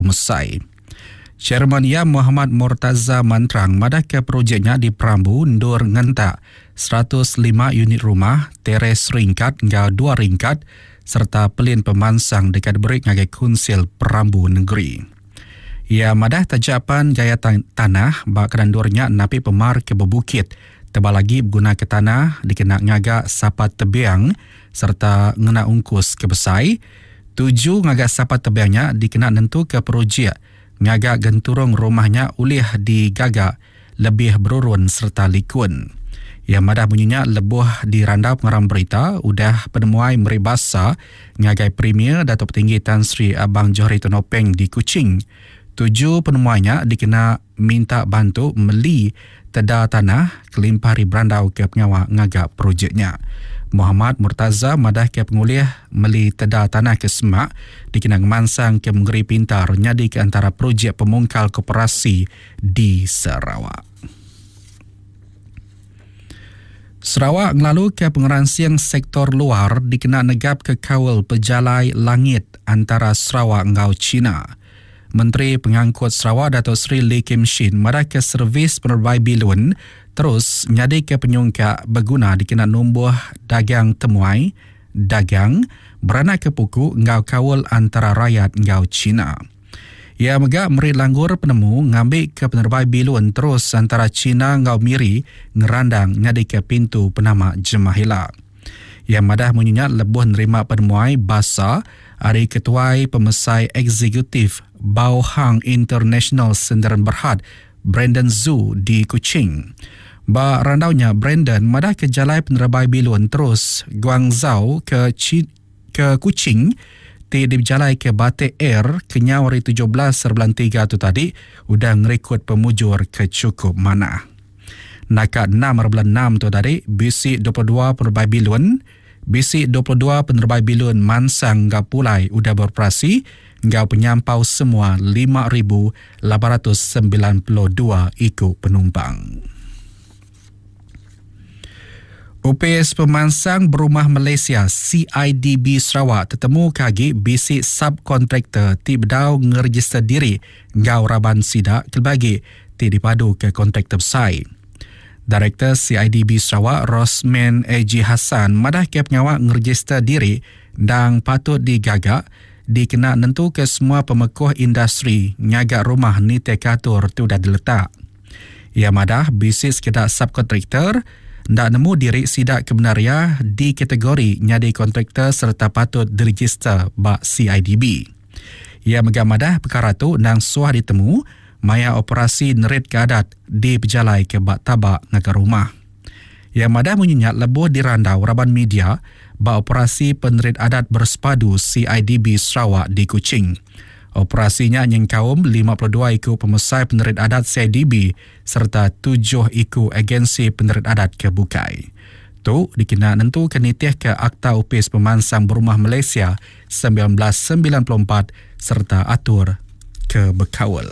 Mesai. Chairman Ia Muhammad Murtaza Mantrang madah ke projeknya di Perambu ndur ngentak 105 unit rumah, teres ringkat hingga 2 ringkat serta pelin pemansang dekat berik ngagai Kunsil Perambu Negeri. Ia madah tajapan gaya tanah bak kedandurnya napi pemar ke bebukit tebal lagi berguna ke tanah dikena ngaga sapat tebiang serta ngena ungkus ke besai. 7 ngaga sapat tebiangnya dikena nentu ke projek ngaga genturung rumahnya ulih digagak lebih berurun serta likun. Yang madah bunyinya lebuh di randau pengarang berita udah penemuai meribasa ngagai Premier Datuk Petinggi Tan Sri Abang Johari Tonopeng di Kuching. 7 penemuannya dikena minta bantu meli teda tanah kelimpah berandau ke pengawal ngagak projeknya. Muhammad Murtaza madah ke pengulih meli teda tanah ke semak dikena ngemansang ke Menggeri Pintar nyadi ke antara projek pemungkal koperasi di Sarawak. Sarawak ngelalu ke pengeransiang sektor luar dikena negap ke kawal pejalai langit antara Sarawak ngau China. Menteri Pengangkut Sarawak Datuk Seri Lee Kim Shin madah ke servis penerbai bilun terus nyadi ke penyungkak berguna dikena numbuh dagang temuai, dagang, beranak ke puku ngau kawal antara rakyat ngau China. Ia megak meri langgur penemu ngambil ke penerbai bilun terus antara China ngau Miri ngerandang nyadi ke pintu penama Jemahila. Ia madah menyenyak lebuh nerima penemuai basa hari ketuai pemesai eksekutif Bao Hang International Senderan Berhad Brandon Zhu di Kuching. Ba randaunya Brandon madah ke jalai penerbai bilun terus Guangzhou ke Kuching ti dijalai ke Batik Air kenyau hari 17/3 tu tadi udah ngerekod pemujur ke cukup mana. Nakat 6/6 tu tadi bisi 22 penerbai bilun, bisi 22 penerbai bilun mansang gapulai udah beroperasi ngau penyampau semua 5,892 ikut penumpang. UPS Pemansang Berumah Malaysia CIDB Sarawak tertemu kagi bisi subkontraktor ti bedau ngeregister diri ngau raban sidak kelbagi ti dipadu ke kontraktor besar. Direktur CIDB Sarawak Rosman A.J. Hassan madah ke pengawak ngeregister diri dan patut digagak dikena nentu ke semua pemekuh industri nyagak rumah ni tekatur tu dah diletak. Ia madah bisi sekedar subkontraktor ndak nemu diri sidak kebenaria di kategori nyadi kontraktor serta patut diregister bak CIDB. Ia megamadah perkara tu nang suah ditemu maya operasi nerit keadat di pejalai ke bak tabak ngagar rumah. Ia madah menyenyak lebuh dirandau raban media bak operasi penerit adat bersepadu CIDB Sarawak di Kuching. Operasinya nyengkaum 52 ikut pemesai penerit adat CIDB serta 7 ikut agensi penerit adat ke Bukai. Tu dikena nentu kenitih ke Akta UPS Pemansang Berumah Malaysia 1994 serta atur ke Bekawal.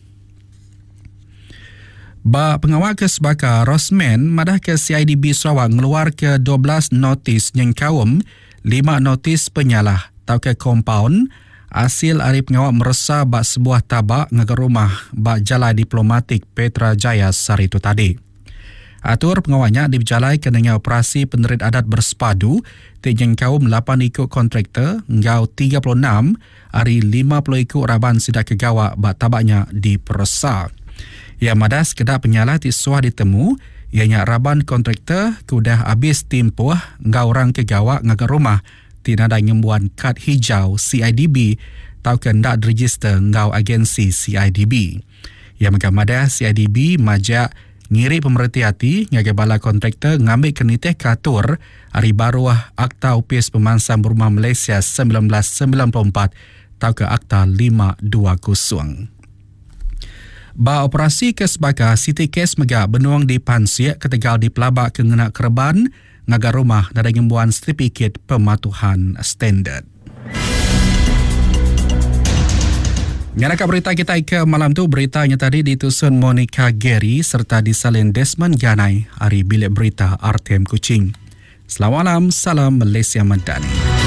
Ba pengawal ke sebaka Rosman madah ke CIDB Sarawak ngeluar ke 12 notis nyengkaum 5 notis penyalah tau ke kompaun hasil hari pengawal meresa bak sebuah tabak ngagar rumah bak jalai diplomatik Petra Jaya sari itu tadi. Atur pengawalnya diberjalai kenanya operasi penerit adat bersepadu tijeng kaum 8 ikut kontraktor ngau 36 hari 50 ikut raban sidak kegawak bak tabaknya diperesa. Ia madah sekedar penyalah tisuah ditemu ianya raban kontraktor kudah habis timpuh ngau orang kegawak ngagar rumah tidak ada nyembuhan kad hijau CIDB tau ke ndak diregister ngau agensi CIDB. Yang megamadah CIDB majak ngiri pemerhati hati ngagai bala kontraktor ngambil kenitih katur hari baruah Akta UPS Pemansang Berumah Malaysia 1994 tau ke Akta 520. Ba operasi ke sebagai City Case megak benuang di Pansiak ketegal di pelabak ke ngenak kerban ngagar rumah dan ngembuan sertifikat pematuhan standard. Nyanaka berita kita ke malam tu beritanya tadi ditusun Monica Gary serta disalin Desmond Ganai hari bilik berita RTM Kuching. Selamat malam, salam Malaysia Madani.